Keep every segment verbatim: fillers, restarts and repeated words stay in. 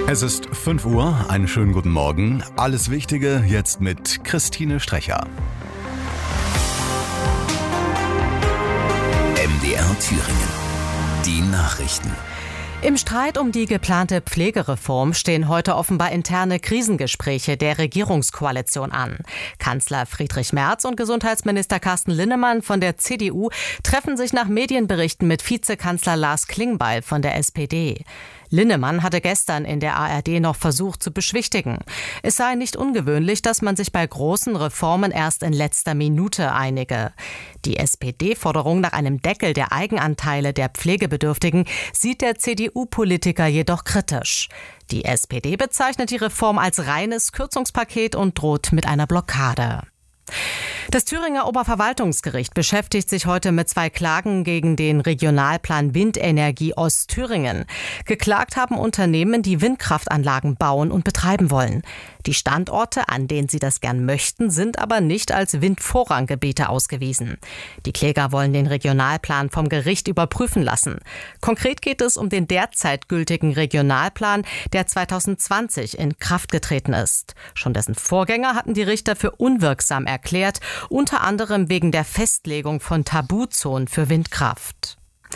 Es ist fünf Uhr, einen schönen guten Morgen. Alles Wichtige jetzt mit Christine Strecher. M D R Thüringen. Die Nachrichten. Im Streit um die geplante Pflegereform stehen heute offenbar interne Krisengespräche der Regierungskoalition an. Kanzler Friedrich Merz und Gesundheitsminister Carsten Linnemann von der C D U treffen sich nach Medienberichten mit Vizekanzler Lars Klingbeil von der S P D. Linnemann hatte gestern in der A R D noch versucht zu beschwichtigen. Es sei nicht ungewöhnlich, dass man sich bei großen Reformen erst in letzter Minute einige. Die S P D-Forderung nach einem Deckel der Eigenanteile der Pflegebedürftigen sieht der C D U-Politiker jedoch kritisch. Die S P D bezeichnet die Reform als reines Kürzungspaket und droht mit einer Blockade. Das Thüringer Oberverwaltungsgericht beschäftigt sich heute mit zwei Klagen gegen den Regionalplan Windenergie Ostthüringen. Geklagt haben Unternehmen, die Windkraftanlagen bauen und betreiben wollen. Die Standorte, an denen sie das gern möchten, sind aber nicht als Windvorranggebiete ausgewiesen. Die Kläger wollen den Regionalplan vom Gericht überprüfen lassen. Konkret geht es um den derzeit gültigen Regionalplan, der zweitausendzwanzig in Kraft getreten ist. Schon dessen Vorgänger hatten die Richter für unwirksam erklärt, unter anderem wegen der Festlegung von Tabuzonen für Windkraft.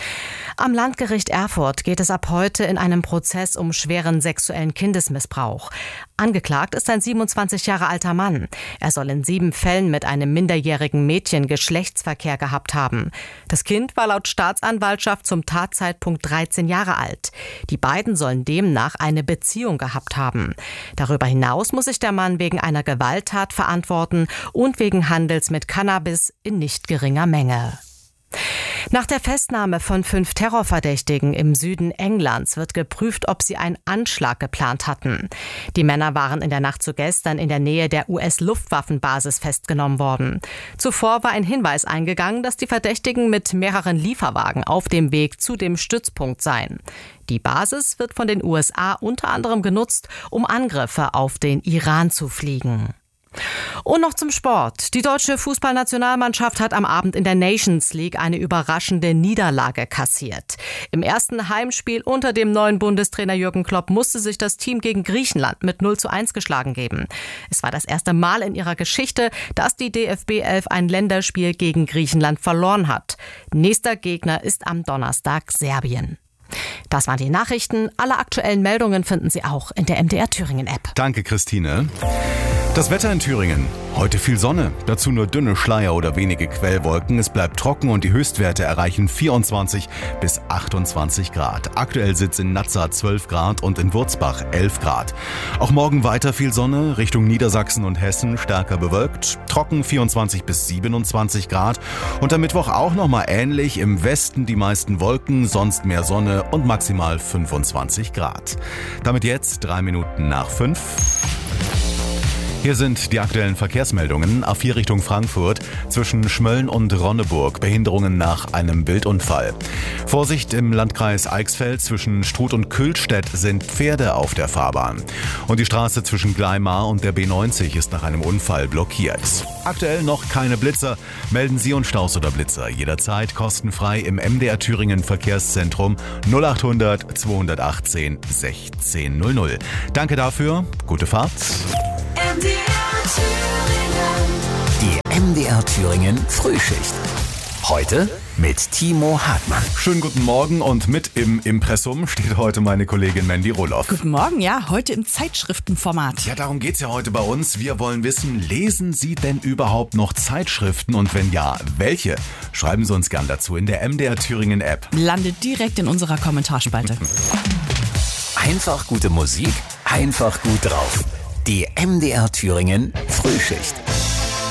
Am Landgericht Erfurt geht es ab heute in einem Prozess um schweren sexuellen Kindesmissbrauch. Angeklagt ist ein siebenundzwanzig Jahre alter Mann. Er soll in sieben Fällen mit einem minderjährigen Mädchen Geschlechtsverkehr gehabt haben. Das Kind war laut Staatsanwaltschaft zum Tatzeitpunkt dreizehn Jahre alt. Die beiden sollen demnach eine Beziehung gehabt haben. Darüber hinaus muss sich der Mann wegen einer Gewalttat verantworten und wegen Handels mit Cannabis in nicht geringer Menge. Nach der Festnahme von fünf Terrorverdächtigen im Süden Englands wird geprüft, ob sie einen Anschlag geplant hatten. Die Männer waren in der Nacht zu gestern in der Nähe der U S-Luftwaffenbasis festgenommen worden. Zuvor war ein Hinweis eingegangen, dass die Verdächtigen mit mehreren Lieferwagen auf dem Weg zu dem Stützpunkt seien. Die Basis wird von den U S A unter anderem genutzt, um Angriffe auf den Iran zu fliegen. Und noch zum Sport. Die deutsche Fußballnationalmannschaft hat am Abend in der Nations League eine überraschende Niederlage kassiert. Im ersten Heimspiel unter dem neuen Bundestrainer Jürgen Klopp musste sich das Team gegen Griechenland mit null zu eins geschlagen geben. Es war das erste Mal in ihrer Geschichte, dass die D F B elf ein Länderspiel gegen Griechenland verloren hat. Nächster Gegner ist am Donnerstag Serbien. Das waren die Nachrichten. Alle aktuellen Meldungen finden Sie auch in der M D R Thüringen App. Danke, Christine. Das Wetter in Thüringen. Heute viel Sonne, dazu nur dünne Schleier oder wenige Quellwolken. Es bleibt trocken und die Höchstwerte erreichen vierundzwanzig bis achtundzwanzig Grad. Aktuell sitzt in Nazza zwölf Grad und in Wurzbach elf Grad. Auch morgen weiter viel Sonne, Richtung Niedersachsen und Hessen stärker bewölkt. Trocken vierundzwanzig bis siebenundzwanzig Grad. Und am Mittwoch auch nochmal ähnlich. Im Westen die meisten Wolken, sonst mehr Sonne und maximal fünfundzwanzig Grad. Damit jetzt drei Minuten nach fünf. Hier sind die aktuellen Verkehrsmeldungen. A vier Richtung Frankfurt zwischen Schmölln und Ronneburg. Behinderungen nach einem Wildunfall. Vorsicht im Landkreis Eichsfeld zwischen Struth und Kühlstedt sind Pferde auf der Fahrbahn. Und die Straße zwischen Gleimar und der B neunzig ist nach einem Unfall blockiert. Aktuell noch keine Blitzer. Melden Sie uns Staus oder Blitzer jederzeit kostenfrei im M D R Thüringen Verkehrszentrum null acht hundert zweihundertachtzehn sechzehn null null. Danke dafür. Gute Fahrt. M D R Thüringen. Die M D R Thüringen Frühschicht. Heute mit Timo Hartmann. Schönen guten Morgen und mit im Impressum steht heute meine Kollegin Mandy Roloff. Guten Morgen, ja, heute im Zeitschriftenformat. Ja, darum geht's ja heute bei uns. Wir wollen wissen, lesen Sie denn überhaupt noch Zeitschriften und wenn ja, welche? Schreiben Sie uns gern dazu in der M D R Thüringen App. Landet direkt in unserer Kommentarspalte. Einfach gute Musik, einfach gut drauf. Die M D R Thüringen Frühschicht.